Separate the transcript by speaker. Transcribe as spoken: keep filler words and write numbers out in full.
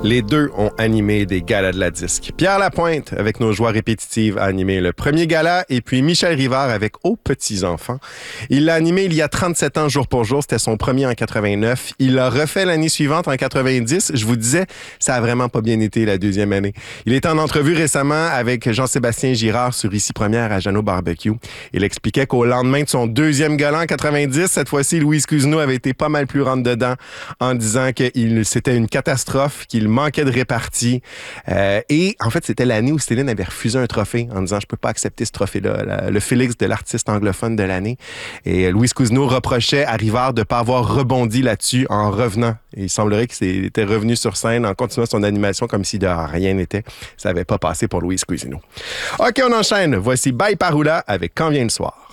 Speaker 1: Les deux ont animé des galas de la disque. Pierre Lapointe, avec Nos joies répétitives, a animé le premier gala, et puis Michel Rivard avec Aux petits-enfants. Il l'a animé il y a trente-sept ans, jour pour jour. C'était son premier en quatre-vingt-neuf. Il l'a refait l'année suivante, en quatre-vingt-dix. Je vous disais, ça a vraiment pas bien été la deuxième année. Il était en entrevue récemment avec Jean-Sébastien Girard sur Ici Première à Jeannot Barbecue. Il expliquait qu'au lendemain de son deuxième gala en quatre-vingt-dix, cette fois-ci, Louise Cousineau avait été pas mal plus rentre-dedans en disant que il, c'était une catastrophe, qu'il manquait de répartie. Euh, et en fait, c'était l'année où Céline avait refusé un trophée en disant « Je peux pas accepter ce trophée-là, la, le Félix de l'artiste anglophone de l'année ». Et Louise Cousineau reprochait à Rivard de ne pas avoir rebondi là-dessus en revenant. Et il semblerait qu'il était revenu sur scène en continuant son animation comme si de rien n'était. Ça n'avait pas passé pour Louise Cousineau. OK, on enchaîne. Voici Bye Paroula avec Quand vient le soir.